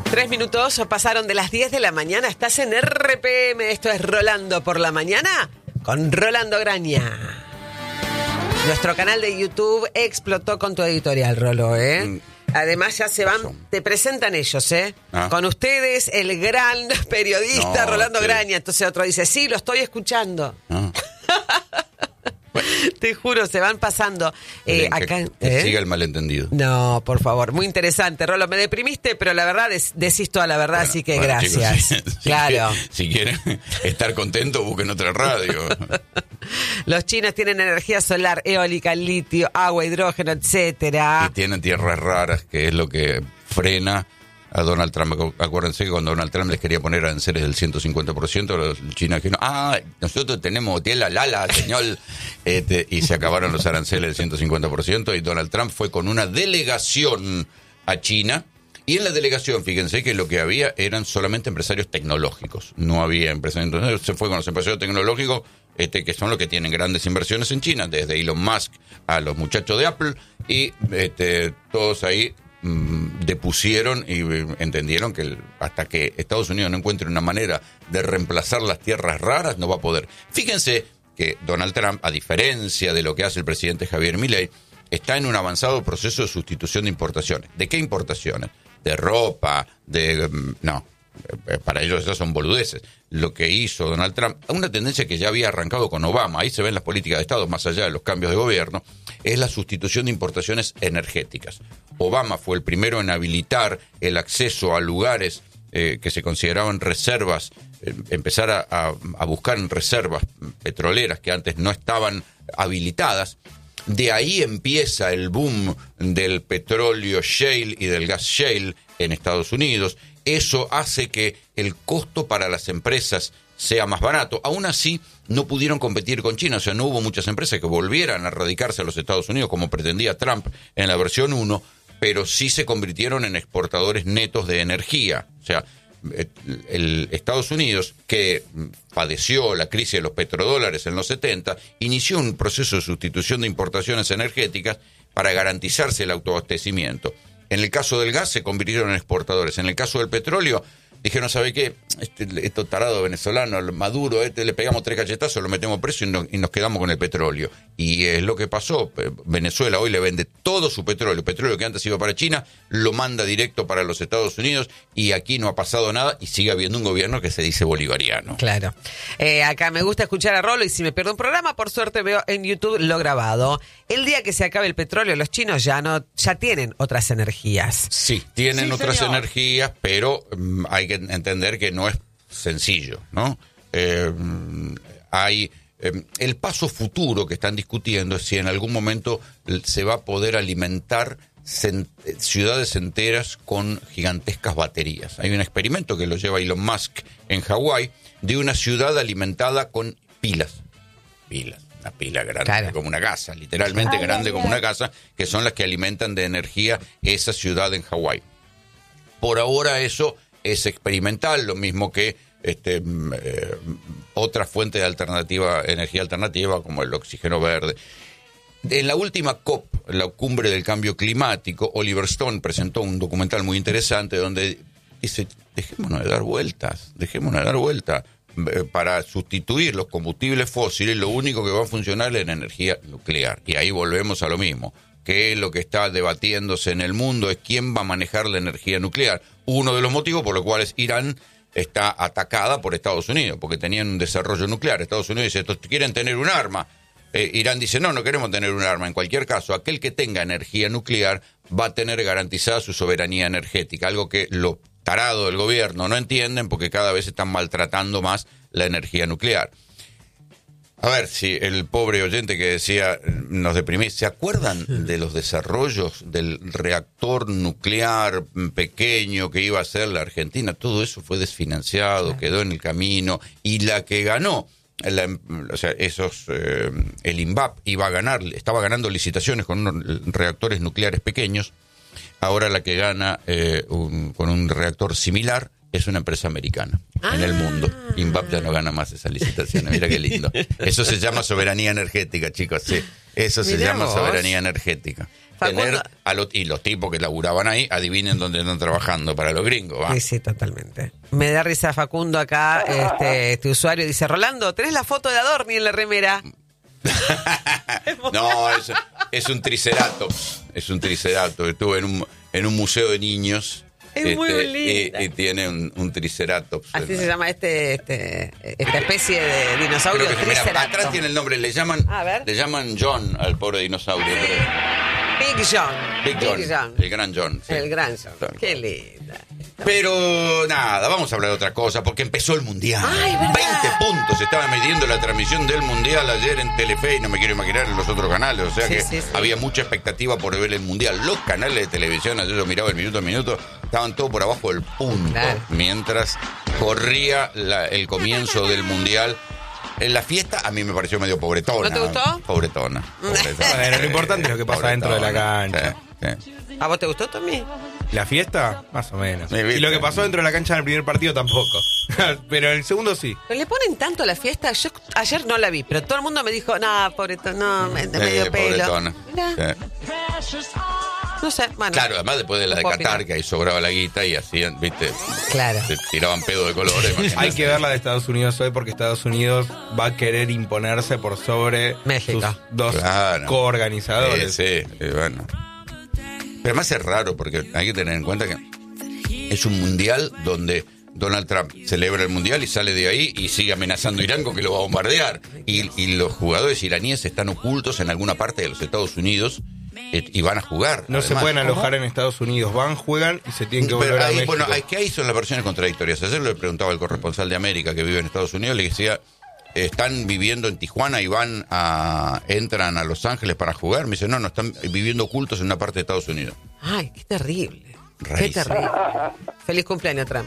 3 minutos pasaron de las 10 de la mañana. Estás en RPM. Esto es Rolando por la Mañana con Rolando Graña. Nuestro canal de YouTube explotó con tu editorial, Rolo, ¿eh? Además ya se van, te presentan ellos, ¿eh? Con ustedes, el gran periodista Rolando Graña. Entonces otro dice, sí, lo estoy escuchando. Te juro, se van pasando. Acá, que siga el malentendido. No, por favor, muy interesante, Rolo. Me deprimiste, pero la verdad decís toda la verdad, así que gracias. Chicos, claro. Si quieren estar contentos, busquen otra radio. Los chinos tienen energía solar, eólica, litio, agua, hidrógeno, etcétera. Y tienen tierras raras, que es lo que frena a Donald Trump. Acuérdense que cuando Donald Trump les quería poner aranceles del 150%, los chinos dijeron, nosotros tenemos tierra lala, señor, y se acabaron los aranceles del 150%, y Donald Trump fue con una delegación a China, y en la delegación, fíjense que lo que había eran solamente empresarios tecnológicos, no había empresarios, entonces se fue con los empresarios tecnológicos, que son los que tienen grandes inversiones en China, desde Elon Musk a los muchachos de Apple, y todos ahí depusieron y entendieron que hasta que Estados Unidos no encuentre una manera de reemplazar las tierras raras, no va a poder. Fíjense que Donald Trump, a diferencia de lo que hace el presidente Javier Milei, está en un avanzado proceso de sustitución de importaciones. ¿De qué importaciones? De ropa, para ellos esas son boludeces. Lo que hizo Donald Trump, una tendencia que ya había arrancado con Obama, ahí se ven las políticas de Estado, más allá de los cambios de gobierno, es la sustitución de importaciones energéticas. Obama fue el primero en habilitar el acceso a lugares que se consideraban reservas, empezar a buscar en reservas petroleras que antes no estaban habilitadas. De ahí empieza el boom del petróleo shale y del gas shale en Estados Unidos. Eso hace que el costo para las empresas sea más barato. Aún así, no pudieron competir con China. O sea, no hubo muchas empresas que volvieran a radicarse a los Estados Unidos como pretendía Trump en la versión 1, pero sí se convirtieron en exportadores netos de energía. O sea, el Estados Unidos, que padeció la crisis de los petrodólares en los 70, inició un proceso de sustitución de importaciones energéticas para garantizarse el autoabastecimiento. En el caso del gas se convirtieron en exportadores. En el caso del petróleo, dijeron, ¿sabe qué? Estos tarados venezolanos, Maduro, le pegamos 3 cachetazos, lo metemos preso y nos quedamos con el petróleo. Y es lo que pasó. Venezuela hoy le vende todo su petróleo que antes iba para China, lo manda directo para los Estados Unidos, y aquí no ha pasado nada y sigue habiendo un gobierno que se dice bolivariano. Claro. Acá me gusta escuchar a Rolo, y si me pierdo un programa, por suerte veo en YouTube lo grabado. El día que se acabe el petróleo, los chinos ya tienen otras energías. Sí, tienen otras energías, pero hay que entender que no es sencillo, ¿no? Hay el paso futuro que están discutiendo es si en algún momento se va a poder alimentar ciudades enteras con gigantescas baterías. Hay un experimento que lo lleva Elon Musk en Hawái, de una ciudad alimentada con pilas, una pila grande, claro, como una casa, literalmente grande como una casa, que son las que alimentan de energía esa ciudad en Hawái. Por ahora eso es experimental, lo mismo que otra fuente de energía alternativa, como el oxígeno verde. En la última COP, la cumbre del cambio climático, Oliver Stone presentó un documental muy interesante donde dice, dejémonos de dar vueltas. Para sustituir los combustibles fósiles, lo único que va a funcionar es la energía nuclear. Y ahí volvemos a lo mismo, que lo que está debatiéndose en el mundo es quién va a manejar la energía nuclear. Uno de los motivos por los cuales Irán está atacada por Estados Unidos, porque tenían un desarrollo nuclear. Estados Unidos dice, estos quieren tener un arma. Irán dice, no queremos tener un arma. En cualquier caso, aquel que tenga energía nuclear va a tener garantizada su soberanía energética, algo que los tarados del gobierno no entienden, porque cada vez están maltratando más la energía nuclear. A ver, si el pobre oyente que decía, nos deprimís, ¿se acuerdan de los desarrollos del reactor nuclear pequeño que iba a ser la Argentina? Todo eso fue desfinanciado, quedó en el camino, y la que ganó, el INVAP estaba ganando licitaciones con unos reactores nucleares pequeños. Ahora la que gana con un reactor similar es una empresa americana en el mundo. INVAP ya no gana más esas licitaciones. Mira qué lindo. Eso se llama soberanía energética, chicos. Sí. Eso se Mirá llama vos. soberanía energética. Facundo. Y los tipos que laburaban ahí, adivinen dónde están trabajando para los gringos, ¿va? Sí, sí, totalmente. Me da risa Facundo acá, este usuario dice, Rolando, ¿tenés la foto de Adorni en la remera? No, es un triceratops. Es un triceratops. Estuve en un museo de niños. Es muy linda. Y tiene un triceratops. Así se llama esta especie de dinosaurio, Creo que mira, triceratops. atrás tiene el nombre, le llaman John al pobre dinosaurio. Big John. Big John. El gran John. Sí. El gran John. Claro. Qué linda. Pero nada, vamos a hablar de otra cosa, porque empezó el Mundial. Ay, ¿verdad? 20 puntos estaba midiendo la transmisión del Mundial ayer en Telefe, y no me quiero imaginar en los otros canales, o sea Sí, que sí. había mucha expectativa por ver el Mundial. Los canales de televisión, ayer yo miraba el minuto a minuto, estaban todos por abajo del punto, Claro. mientras corría el comienzo del Mundial. En la fiesta a mí me pareció medio pobretona. ¿No te gustó? Pobretona. Bueno, lo importante es lo que pasa dentro de la cancha. Sí. ¿A vos te gustó también? ¿La fiesta? Más o menos. Sí, Y ¿viste? lo que pasó dentro de la cancha en el primer partido tampoco. Pero en el segundo sí. Pero le ponen tanto a la fiesta. Yo ayer no la vi, pero todo el mundo me dijo, no, pobreto, no, medio pelo. Pobretona. Mirá, Sí. no sé, bueno. Claro, además después de la de No puedo Qatar, opinar. que ahí sobraba la guita y hacían, viste, Claro. se tiraban pedo de colores. imagínate. Hay que ver la de Estados Unidos hoy porque Estados Unidos va a querer imponerse por sobre México. sus dos Claro. coorganizadores. Sí, bueno. Pero además es raro porque hay que tener en cuenta que es un mundial donde Donald Trump celebra el mundial y sale de ahí y sigue amenazando a Irán con que lo va a bombardear. Y los jugadores iraníes están ocultos en alguna parte de los Estados Unidos y van a jugar. No se además. pueden alojar en Estados Unidos. Van, juegan y se tienen que volver Pero a ahí, México. bueno, es que ahí son las versiones contradictorias. Ayer le preguntaba al corresponsal de América que vive en Estados Unidos, le decía, ¿están viviendo en Tijuana y entran a Los Ángeles para jugar? Me dice, no, están viviendo ocultos en una parte de Estados Unidos. Ay, qué terrible. Qué Raíces. terrible. Feliz cumpleaños, Trump.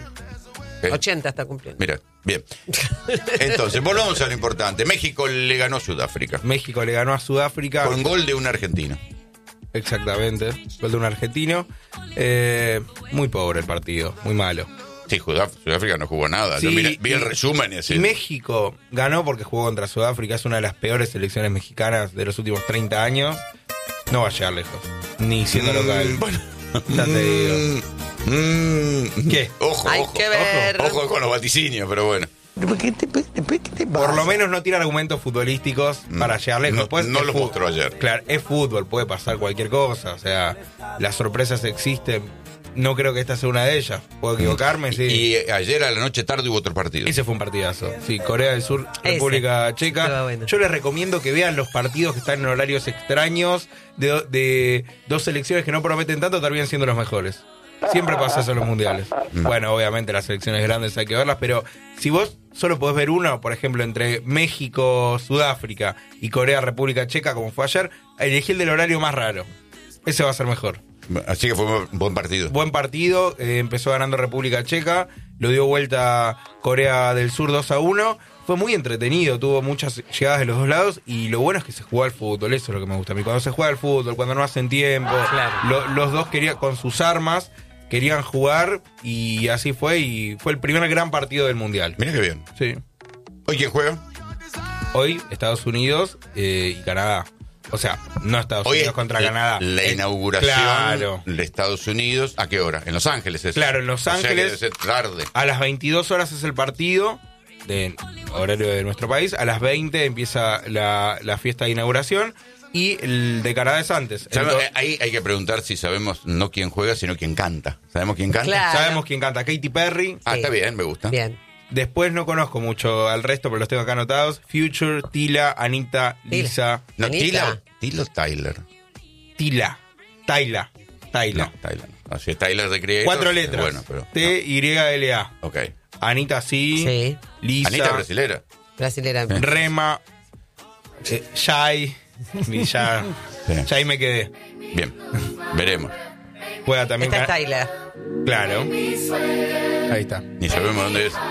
80 está cumpliendo. Mira, bien. Entonces, volvamos a lo importante. México le ganó a Sudáfrica. México le ganó a Sudáfrica. Con gol de un argentino. Exactamente. Gol de un argentino. Muy pobre el partido. Muy malo. Sí, Sudáfrica no jugó nada. Sí, Yo vi el resumen y así. Y México ganó porque jugó contra Sudáfrica. Es una de las peores selecciones mexicanas de los últimos 30 años. No va a llegar lejos. Ni siendo local. Bueno. Ya te digo. ¿Qué? Ojo, Hay ojo. que ver. Ojo con los vaticinios, pero bueno. Por lo menos no tiene argumentos futbolísticos para llegar lejos. No, Pues no es lo mostró ayer. Claro, es fútbol, puede pasar cualquier cosa. O sea, las sorpresas existen. No creo que esta sea una de ellas. Puedo equivocarme, sí. Y ayer a la noche tarde hubo otro partido. Ese fue un partidazo. Sí, Corea del Sur, Ese. República Checa. Estaba bueno. Yo les recomiendo que vean los partidos que están en horarios extraños de dos selecciones que no prometen tanto, terminan siendo los mejores. Siempre pasa eso en los mundiales. Bueno, obviamente las selecciones grandes hay que verlas, pero si vos solo podés ver uno, por ejemplo, entre México, Sudáfrica y Corea, República Checa, como fue ayer, elegí el del horario más raro. Ese va a ser mejor. Así que fue un buen partido. Buen partido, empezó ganando República Checa, lo dio vuelta Corea del Sur 2-1. Fue muy entretenido, tuvo muchas llegadas de los dos lados y lo bueno es que se juega al fútbol, eso es lo que me gusta a mí. Cuando se juega al fútbol, cuando no hacen tiempo, Claro. los dos querían, con sus armas, querían jugar y así fue. Y fue el primer gran partido del Mundial. Mira qué bien. Sí. ¿Hoy quién juega? Hoy Estados Unidos y Canadá. O sea, no Estados Hoy Unidos es contra Canadá. La inauguración Claro. de Estados Unidos. ¿A qué hora? En Los Ángeles. Eso. Claro, en Los O sea que Ángeles. debe ser tarde. A las 22 horas es el partido, de horario de nuestro país. A las 20 empieza la fiesta de inauguración y el de Canadá es antes. Entonces, Ahí hay que preguntar si sabemos no quién juega, sino quién canta. ¿Sabemos quién canta? Claro. sabemos quién canta, Katy Perry. Ah, Sí. está bien, me gusta. Bien. Después no conozco mucho al resto, pero los tengo acá anotados. Future, Tila, Anita, Lisa. No, Anita. Tilo Tyler. Taila. No, Tyler. Así es Tyler de Creator. 4 letras. Bueno, pero. T-Y-L-A. no. Ok. Anita sí. Sí. Lisa. Anita brasilera. Brasilera. Rema. Shai. Y ya. Sí. Ya ahí me quedé. Bien. Veremos. Juega también. Esta es Tyler. Claro. Ahí está. Ni sabemos dónde es.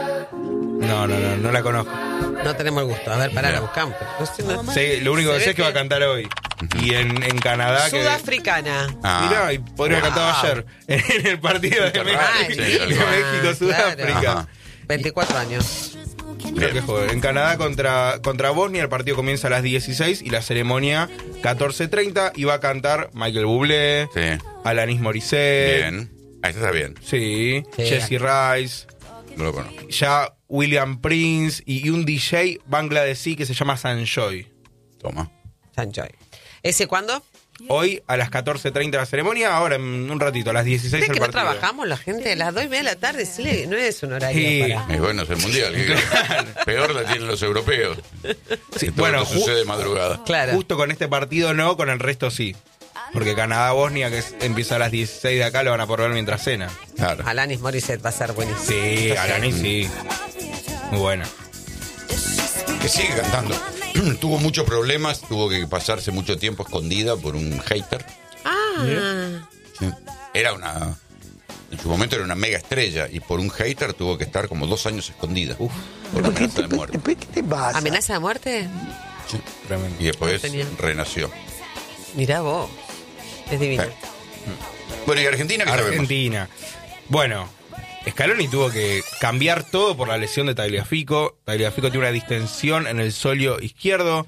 No la conozco. No tenemos el gusto. A ver, pará, la Bien. buscamos. No sé, no- Sí, lo único Se que ve sé es que va a cantar hoy. Y en Canadá que. Sudafricana. Mirá, y podría haber cantado Wow. ayer en el partido de Qué raro, México, sí, tal cual. Sudáfrica. Ajá. 24 años. Creo que juegue. En Canadá contra Bosnia, el partido comienza a las 16 y la ceremonia 14:30 y va a cantar Michael Bublé, Sí. Alanis Morissette. Bien. Ahí está bien. Sí, Sí. Jesse Rice. No lo conozco. Ya William Prince y un DJ bangladesí que se llama Sanjoy. Toma. Sanjoy. ¿Ese cuándo? Hoy a las 14:30 la ceremonia, ahora en un ratito, a las 16 ¿Crees el que no partido. trabajamos la gente a las 2:30 de la tarde? Sí, no es un horario Sí. para... Y bueno, es el mundial. Peor la tienen los europeos. Sí, Que todo bueno, esto sucede de madrugada. Claro. justo con este partido no, con el resto sí. Porque Canadá-Bosnia, empieza a las 16 de acá, lo van a poder ver mientras cena. Claro. Alanis Morissette va a ser buenísimo. Sí, Alanis sí. Muy buena. Que sigue cantando. Tuvo muchos problemas, tuvo que pasarse mucho tiempo escondida por un hater. Ah, Sí. En su momento era una mega estrella y por un hater tuvo que estar como 2 años escondida. Por amenaza de muerte. ¿Qué te pasa? ¿amenaza de muerte? Sí. Tremendo. Y después Tenía. renació. Mirá vos. Es divino. Bueno, ¿y Argentina qué sabemos? Argentina. Bueno, Scaloni tuvo que cambiar todo por la lesión de Tagliafico. Tagliafico tiene una distensión en el solio izquierdo.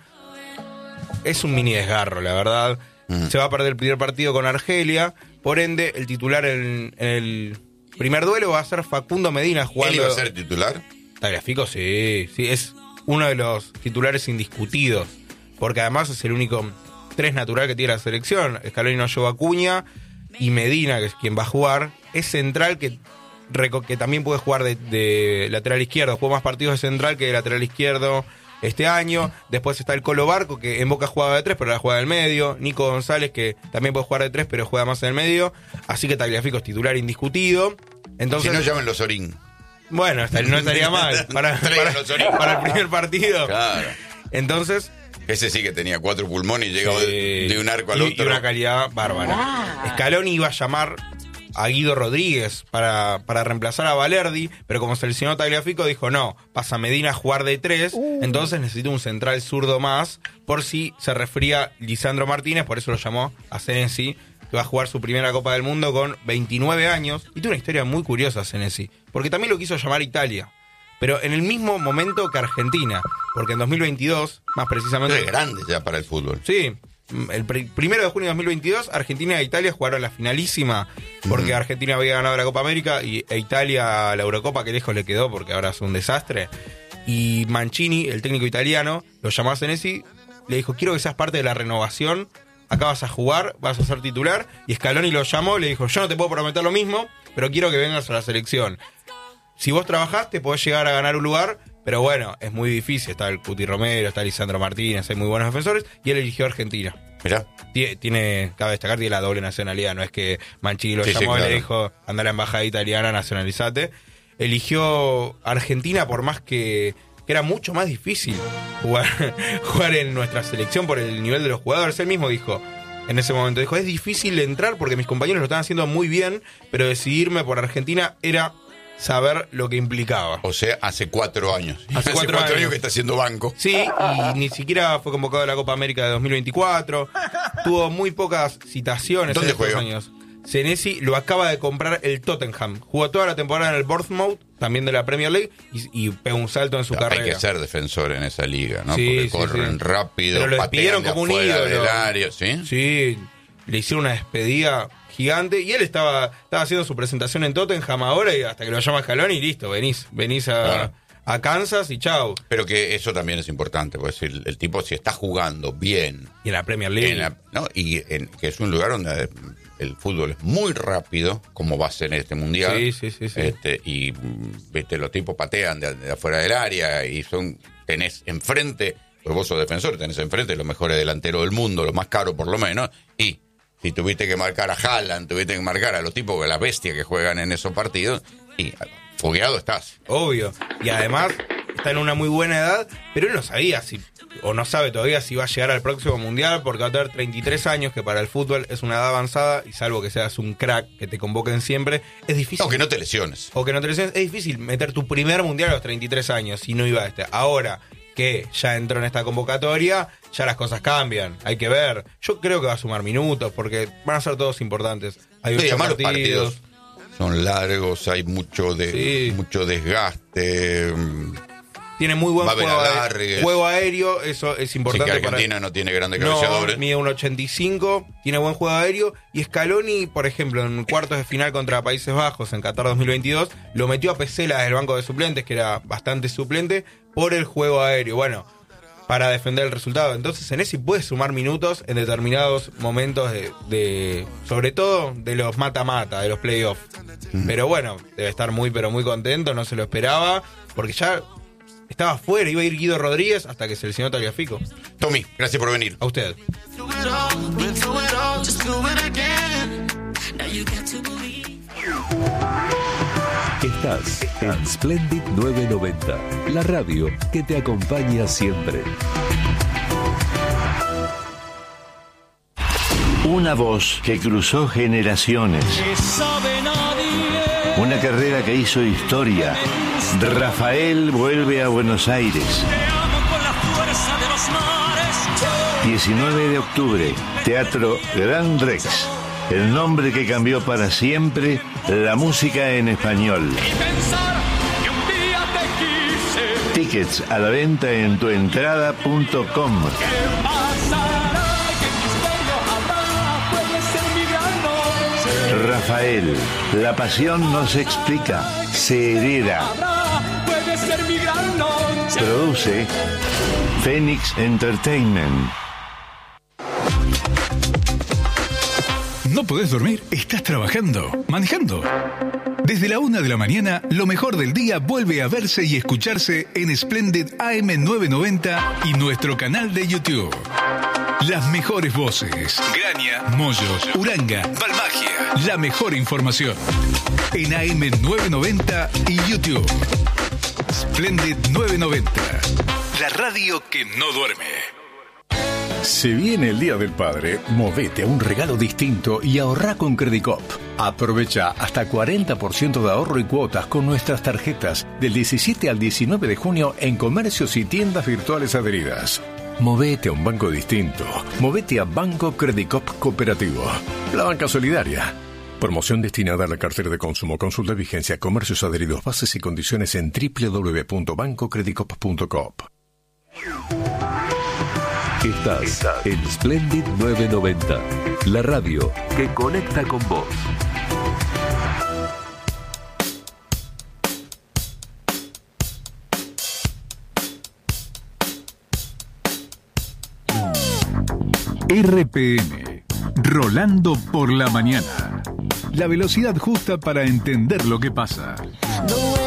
Es un mini desgarro, la verdad. Se va a perder el primer partido con Argelia. Por ende, el titular en el primer duelo va a ser Facundo Medina jugando. ¿Él iba a ser titular? Tagliafico, sí, es uno de los titulares indiscutidos. Porque además es el único 3 natural que tiene la selección. Scaloni no llevó a Acuña. Y Medina, que es quien va a jugar, es central que también puede jugar de lateral izquierdo. Jugó más partidos de central que de lateral izquierdo este año. Después está el Colo Barco, que en Boca jugaba de 3, pero ahora juega del medio. Nico González, que también puede jugar de 3, pero juega más en el medio. Así que Tagliafico es titular indiscutido. Entonces, Si no, llamen los Orín. bueno, no estaría mal para el primer partido. Claro. Entonces, Ese sí que tenía 4 pulmones y llegaba sí, de un arco al y otro. una calidad bárbara. Scaloni iba a llamar a Guido Rodríguez para reemplazar a Valerdi, pero como se lesionó Tagliafico, dijo no, pasa Medina a jugar de 3, entonces necesito un central zurdo más, por si se resfría Lisandro Martínez, por eso lo llamó a Senesi, que va a jugar su primera Copa del Mundo con 29 años, y tiene una historia muy curiosa Senesi, porque también lo quiso llamar Italia, pero en el mismo momento que Argentina, porque en 2022, más precisamente... Es grande ya para el fútbol. Sí, el 1 de junio de 2022, Argentina e Italia jugaron la finalísima, porque Argentina había ganado la Copa América e Italia la Eurocopa, que lejos le quedó porque ahora es un desastre. Y Mancini, el técnico italiano, lo llamó a Senesi, le dijo, quiero que seas parte de la renovación, acá vas a jugar, vas a ser titular, y Scaloni lo llamó, le dijo, yo no te puedo prometer lo mismo, pero quiero que vengas a la selección. Si vos trabajaste, podés llegar a ganar un lugar, pero bueno, es muy difícil. Está el Cuti Romero, está Lisandro Martínez, hay muy buenos defensores, y él eligió a Argentina. Mirá. Cabe destacar, tiene la doble nacionalidad, no es que Mancini lo Sí, llamó sí, y le claro. dijo, anda a la embajada italiana, nacionalizate. Eligió Argentina por más que era mucho más difícil jugar en nuestra selección por el nivel de los jugadores. Él mismo dijo, en ese momento, dijo, es difícil entrar porque mis compañeros lo están haciendo muy bien, pero decidirme por Argentina era saber lo que implicaba. O sea, hace 4 años. Hace 4 años años que está haciendo banco. Sí, y ni siquiera fue convocado a la Copa América de 2024. Tuvo muy pocas citaciones ¿Dónde en estos juega? años. Senesi lo acaba de comprar el Tottenham. Jugó toda la temporada en el Bournemouth, también de la Premier League, y pegó un salto en su carrera. Hay que ser defensor en esa liga, ¿no? Sí, Porque sí, corren sí. rápido, Pero lo patean despidieron de como un afuera ídolo. del área, ¿sí? Sí, le hicieron una despedida gigante y él estaba haciendo su presentación en Tottenham ahora y hasta que lo llama Scaloni y listo, venís Claro. a Kansas y chau. Pero que eso también es importante, porque si el tipo si está jugando bien, Y en la Premier League. que es un lugar donde el fútbol es muy rápido, como va a ser en este mundial. Sí. Y viste, los tipos patean de afuera del área y tenés enfrente, pues vos sos defensor, tenés enfrente los mejores delanteros del mundo, los más caros por lo menos, y si tuviste que marcar a Haaland, tuviste que marcar a los tipos, que las bestias que juegan en esos partidos, y fogueado estás. Obvio. Y además está en una muy buena edad, pero él no sabía o no sabe todavía si va a llegar al próximo mundial, porque va a tener 33 años, que para el fútbol es una edad avanzada, y salvo que seas un crack, que te convoquen siempre, es difícil. No, que no te lesiones. O que no te lesiones. Es difícil meter tu primer mundial a los 33 años, si no iba a este. Ahora que ya entró en esta convocatoria, ya las cosas cambian. Hay que ver. Yo creo que va a sumar minutos, porque van a ser todos importantes. Hay 8 además los partidos. partidos son largos, hay mucho Sí. mucho desgaste. Tiene muy buen Va a haber alargues. juego aéreo, eso es Sí, importante. que Argentina no tiene grandes No, cabeceadores. mide 1.85, tiene buen juego aéreo. Y Scaloni, por ejemplo, en cuartos de final contra Países Bajos en Qatar 2022, lo metió a Pesela desde el banco de suplentes, que era bastante suplente, por el juego aéreo. Bueno, para defender el resultado. Entonces, Senesi puede sumar minutos en determinados momentos de sobre todo de los mata-mata, de los playoffs. Pero bueno, debe estar muy, pero muy contento, no se lo esperaba, porque ya estaba fuera, iba a ir Guido Rodríguez hasta que se lesionó Tagliafico. Tommy, gracias por venir. A usted. Estás en Splendid 990, la radio que te acompaña siempre. Una voz que cruzó generaciones. Una carrera que hizo historia. Rafael vuelve a Buenos Aires. 19 de octubre, Teatro Gran Rex. El nombre que cambió para siempre la música en español. Tickets a la venta en tuentrada.com. Rafael, la pasión no se explica, se hereda. Produce Phoenix Entertainment. ¿No podés dormir? ¿Estás trabajando? ¿Manejando? Desde la 1 de la mañana, lo mejor del día vuelve a verse y escucharse en Splendid AM990 y nuestro canal de YouTube. Las mejores voces. Graña, Moyo, Uranga, Balmagia. La mejor información. En AM990 y YouTube. Splendid 990. La radio que no duerme. Se viene el Día del Padre, movete a un regalo distinto y ahorrá con Credicop. Aprovecha hasta 40% de ahorro y cuotas con nuestras tarjetas del 17 al 19 de junio en comercios y tiendas virtuales adheridas. Movete a un banco distinto. Movete a Banco Credicop Cooperativo. La banca solidaria. Promoción destinada a la cartera de consumo. Consulta vigencia, comercios adheridos, bases y condiciones en www.bancocredicop.com. Estás en Splendid 990, la radio que conecta con vos. RPM, Rolando por la mañana. La velocidad justa para entender lo que pasa.